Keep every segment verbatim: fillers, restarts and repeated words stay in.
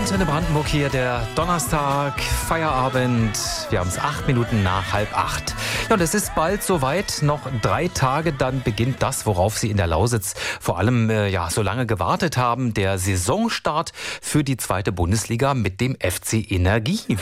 Antenne Brandenburg hier, der Donnerstag, Feierabend. Wir haben es acht Minuten nach halb acht. Ja, und es ist bald soweit. Noch drei Tage, dann beginnt das, worauf Sie in der Lausitz vor allem äh, ja, so lange gewartet haben. Der Saisonstart für die zweite Bundesliga mit dem F C Energie.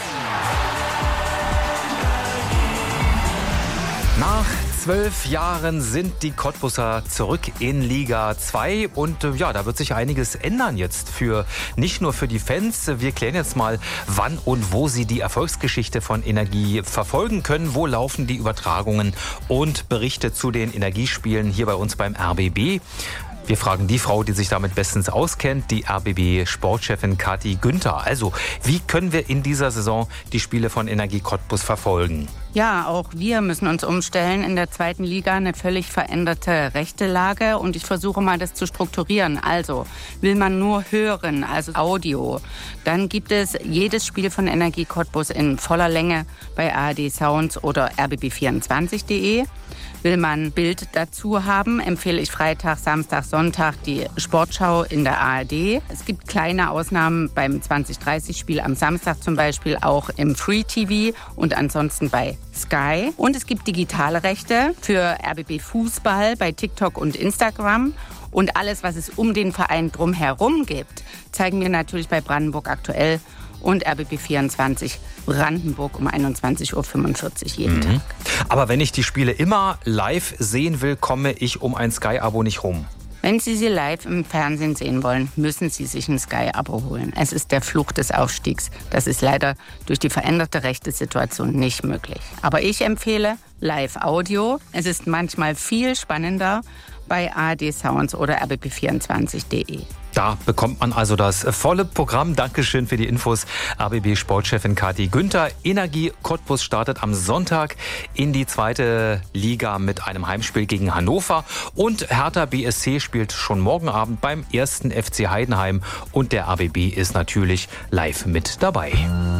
Nach zwölf Jahren sind die Cottbusser zurück in Liga zwei und äh, ja, da wird sich einiges ändern jetzt für nicht nur für die Fans. Wir klären jetzt mal, wann und wo Sie die Erfolgsgeschichte von Energie verfolgen können. Wo laufen die Übertragungen und Berichte zu den Energiespielen hier bei uns beim R B B? Wir fragen die Frau, die sich damit bestens auskennt, die R B B-Sportchefin Kathi Günther. Also, wie können wir in dieser Saison die Spiele von Energie Cottbus verfolgen? Ja, auch wir müssen uns umstellen. In der zweiten Liga eine völlig veränderte Rechtelage. Und ich versuche mal, das zu strukturieren. Also, will man nur hören, also Audio, dann gibt es jedes Spiel von Energie Cottbus in voller Länge bei A R D Sounds oder R B B vierundzwanzig punkt de. Will man Bild dazu haben, empfehle ich Freitag, Samstag, Sonntag die Sportschau in der A R D. Es gibt kleine Ausnahmen beim zwanzig dreißig Spiel am Samstag zum Beispiel auch im Free T V und ansonsten bei Sky. Und es gibt digitale Rechte für R B B Fußball bei TikTok und Instagram. Und alles, was es um den Verein drumherum gibt, zeigen wir natürlich bei Brandenburg aktuell und R B B vierundzwanzig Brandenburg um einundzwanzig Uhr fünfundvierzig jeden mhm. Tag. Aber wenn ich die Spiele immer live sehen will, komme ich um ein Sky-Abo nicht rum. Wenn Sie sie live im Fernsehen sehen wollen, müssen Sie sich ein Sky-Abo holen. Es ist der Fluch des Aufstiegs. Das ist leider durch die veränderte Rechtssituation nicht möglich. Aber ich empfehle Live-Audio. Es ist manchmal viel spannender bei A R D Sounds oder R B B vierundzwanzig punkt de. Da bekommt man also das volle Programm. Dankeschön für die Infos, R B B-Sportchefin Kathi Günther. Energie Cottbus startet am Sonntag in die zweite Liga mit einem Heimspiel gegen Hannover. Und Hertha B S C spielt schon morgen Abend beim ersten F C Heidenheim. Und der R B B ist natürlich live mit dabei.